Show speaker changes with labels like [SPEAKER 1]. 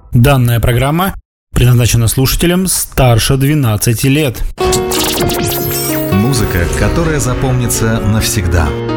[SPEAKER 1] Данная программа предназначена слушателям старше 12 лет.
[SPEAKER 2] Музыка, которая запомнится навсегда.